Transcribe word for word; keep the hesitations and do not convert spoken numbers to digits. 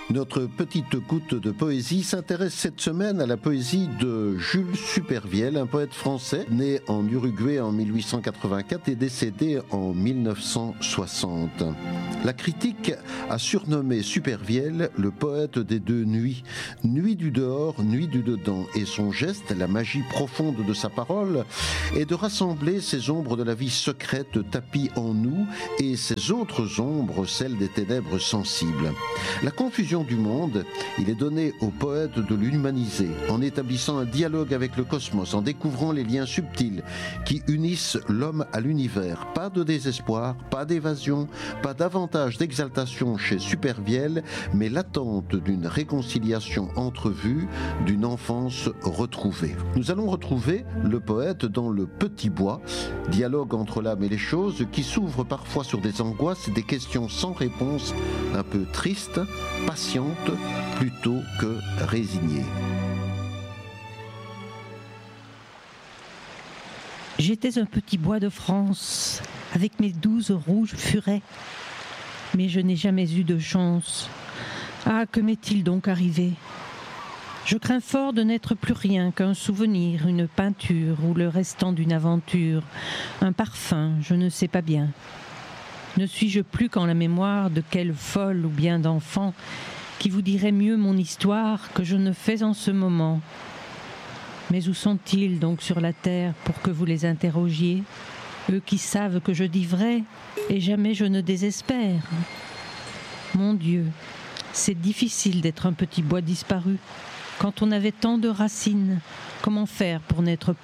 Notre petite goutte de poésie s'intéresse cette semaine à la poésie de Jules Supervielle, un poète français né en Uruguay en mille huit cent quatre-vingt-quatre et décédé en mille neuf cent soixante. La critique a surnommé Supervielle le poète des deux nuits, nuit du dehors, nuit du dedans, et son geste, la magie profonde de sa parole, est de rassembler ces ombres de la vie secrète tapies en nous et ces autres ombres, celles des ténèbres sensibles. La confusion du monde, il est donné au poète de l'humaniser, en établissant un dialogue avec le cosmos, en découvrant les liens subtils qui unissent l'homme à l'univers. Pas de désespoir, pas d'évasion, pas davantage d'exaltation chez Supervielle, mais l'attente d'une réconciliation entrevue, d'une enfance retrouvée. Nous allons retrouver le poète dans Le Petit Bois, dialogue entre l'âme et les choses qui s'ouvre parfois sur des angoisses et des questions sans réponse, un peu tristes, patientes, plutôt que résignées. J'étais un petit bois de France, avec mes douze rouges furets, mais je n'ai jamais eu de chance. Ah, que m'est-il donc arrivé ? Je crains fort de n'être plus rien qu'un souvenir, une peinture ou le restant d'une aventure, un parfum, je ne sais pas bien. Ne suis-je plus qu'en la mémoire de quelle folle ou bien d'enfant qui vous dirait mieux mon histoire que je ne fais en ce moment ? Mais où sont-ils donc sur la terre pour que vous les interrogiez, eux qui savent que je dis vrai et jamais je ne désespère ? Mon Dieu, c'est difficile d'être un petit bois disparu. Quand on avait tant de racines, comment faire pour n'être plus ?